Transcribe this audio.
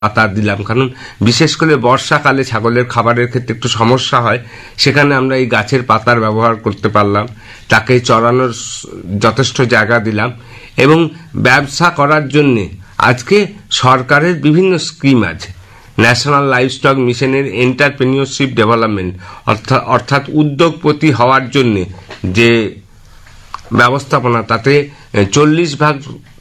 পাতা দিলাম, কারণ বিশেষ করে বর্ষাকালে ছাগলের খাবারের ক্ষেত্রে একটু সমস্যা হয়, সেখানে আমরা এই গাছের পাতার ব্যবহার করতে পারলাম। তাকে চড়ানোর যথেষ্ট জায়গা দিলাম, এবং ব্যবসা করার জন্যে আজকে সরকারের বিভিন্ন স্কিম আছে। ন্যাশনাল লাইভস্টক মিশনের এন্টারপ্রেনিউরশিপ ডেভেলপমেন্ট, অর্থাৎ উদ্যোগপতি হওয়ার জন্যে যে ব্যবস্থাপনা, তাতে 40%